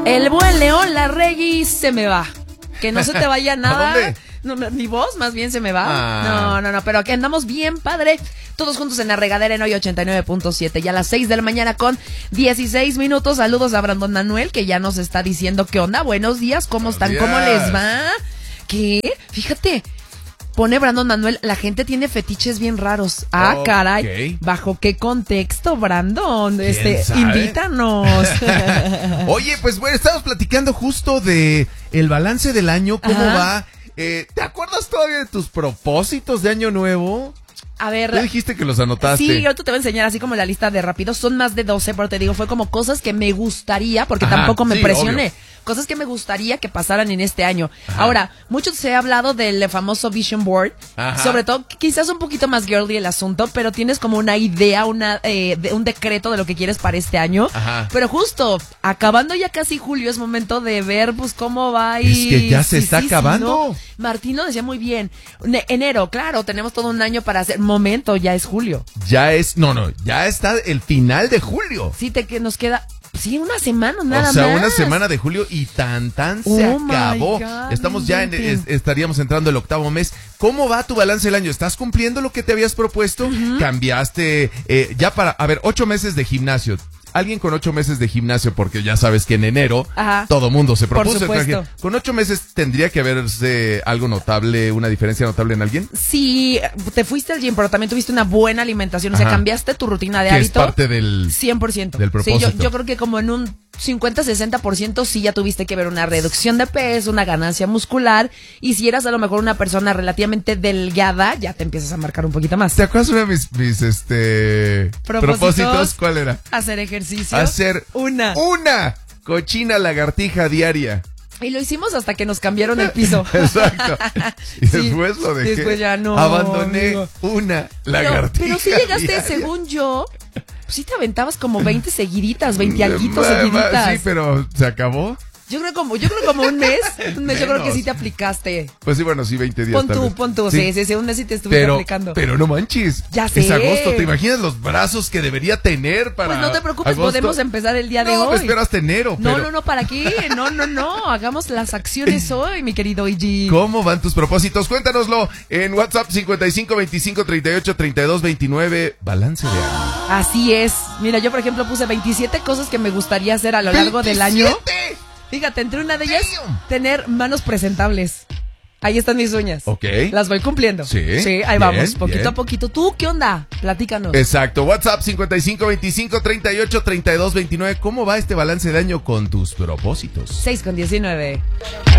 El buen León Larregui se me va. Que no se te vaya nada. ¿A dónde? No, mi voz más bien se me va. No, pero aquí andamos bien, padre. Todos juntos en la regadera en hoy 89.7. Ya a las 6 de la mañana con 16 minutos. Saludos a Brandon Manuel, que ya nos está diciendo qué onda. Buenos días, ¿cómo están? ¿Cómo les va? ¿Qué? Fíjate. Pone Brandon Manuel, la gente tiene fetiches bien raros. Ah, okay. Caray. ¿Bajo qué contexto, Brandon? Invítanos. Oye, pues bueno, estamos platicando justo de el balance del año, cómo va. ¿Te acuerdas todavía de tus propósitos de año nuevo? A ver. Tú dijiste que los anotaste. Sí, yo te voy a enseñar así como la lista de rápidos. Son más de 12, pero te digo, fue como cosas que me gustaría, porque tampoco me presioné. Obvio. Cosas que me gustaría que pasaran en este año. Ajá. Ahora, mucho se ha hablado del famoso Vision Board. Ajá. Sobre todo, quizás un poquito más girly el asunto, pero tienes como una idea, un decreto de lo que quieres para este año. Ajá. Pero justo, acabando ya casi julio, es momento de ver pues cómo va y... Es que ya se está acabando. ¿no? Martín lo decía muy bien. Enero, claro, tenemos todo un año para hacer. Momento, ya es julio. Ya está el final de julio. Sí, que nos queda... Sí, una semana nada más. O sea, una semana de julio y tan se acabó. God, estamos ya estaríamos entrando el 8º mes. ¿Cómo va tu balance del año? ¿Estás cumpliendo lo que te habías propuesto? ¿Cambiaste ya para, 8 meses de gimnasio? Alguien con 8 meses de gimnasio, porque ya sabes que en enero todo mundo se propuso. ¿Con 8 meses tendría que haberse algo notable, una diferencia notable en alguien? Sí, te fuiste al gym, pero también tuviste una buena alimentación. O sea, cambiaste tu rutina de hábito. Es parte del 100%. Del propósito. Sí, yo creo que como en un 50-60% sí ya tuviste que ver una reducción de peso, una ganancia muscular. Y si eras a lo mejor una persona relativamente delgada, ya te empiezas a marcar un poquito más. ¿Te acuerdas uno de mis propósitos? ¿Cuál era? Hacer ejercicio. Hacer una cochina lagartija diaria. Y lo hicimos hasta que nos cambiaron el piso. Exacto. Y después lo dejé. Después ya no. Abandoné una lagartija. Pero sí llegaste, diaria. Según yo, sí te aventabas como 20 seguiditas, 20 alguitos seguiditas. Sí, pero ¿se acabó? Yo creo como un mes. Yo creo que sí te aplicaste. Pues sí, bueno, sí, 20 días. Pon tú. Sí, un mes sí te estuviste aplicando. Pero no manches. Ya sé. Es agosto. ¿Te imaginas los brazos que debería tener para Pues no te preocupes, agosto? podemos empezar el día de hoy. No, espera hasta enero. No, ¿para qué? No. Hagamos las acciones hoy, mi querido Iggy. ¿Cómo van tus propósitos? Cuéntanoslo en WhatsApp 55 25 38 32 29. Balance de año. Así es. Mira, yo por ejemplo puse 27 cosas que me gustaría hacer a lo largo del año. Fíjate, entre una de ellas, tener manos presentables. Ahí están mis uñas. Ok. Las voy cumpliendo. Sí, ahí vamos, poquito a poquito. ¿Tú qué onda? Platícanos. Exacto, WhatsApp 55 25 38 32 29. ¿Cómo va este balance de año con tus propósitos? 6:19.